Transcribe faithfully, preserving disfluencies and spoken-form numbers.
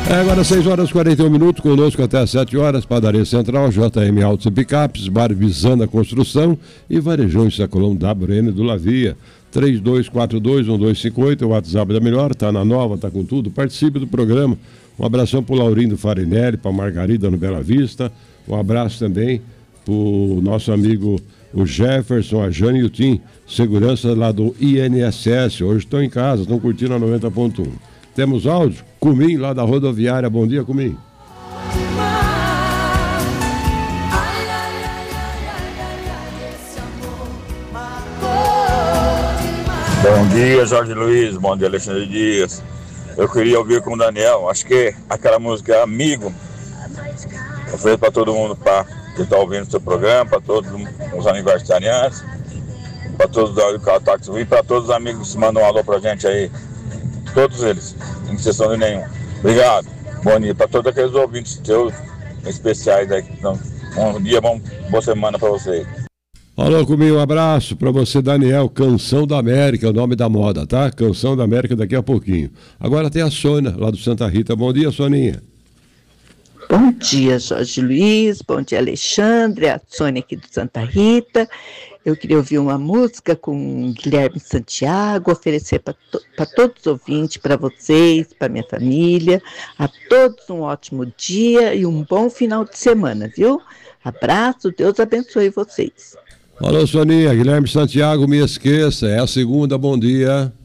É agora seis horas e quarenta e um minutos, conosco até às sete horas, Padaria Central, J M Autos e Picapes, Bar Visana Construção e Varejão e Sacolão W N do Lavia. três dois quatro dois, um dois cinco oito, o WhatsApp da Melhor, tá na nova, tá com tudo, participe do programa. Um abração pro Laurindo Farinelli, pra Margarida no Bela Vista, um abraço também pro nosso amigo o Jefferson, a Jane e o Tim, segurança lá do I N S S, hoje estão em casa, estão curtindo a noventa ponto um. Temos áudio? Cumim, lá da rodoviária. Bom dia, Cumim. Bom dia, Jorge Luiz. Bom dia, Alexandre Dias. Eu queria ouvir com o Daniel, acho que aquela música Amigo. Eu fiz para todo mundo pra, que está ouvindo o seu programa, para todos os aniversariantes, para todos os Catax e para todos os amigos que mandam um alô pra gente aí. Todos eles, sem exceção de nenhum. Obrigado. Bom dia para todos aqueles ouvintes seus especiais aí. Então, bom dia, bom, boa semana para vocês. Alô, comigo, um abraço para você, Daniel. Canção da América, é o nome da moda, tá? Canção da América daqui a pouquinho. Agora tem a Sônia, lá do Santa Rita. Bom dia, Soninha. Bom dia, Jorge Luiz. Bom dia, Alexandre. A Sônia aqui do Santa Rita. Eu queria ouvir uma música com Guilherme Santiago, oferecer para to- todos os ouvintes, para vocês, para minha família, a todos um ótimo dia e um bom final de semana, viu? Abraço, Deus abençoe vocês. Alô, Soninha, Guilherme Santiago, me esqueça, é a segunda, bom dia.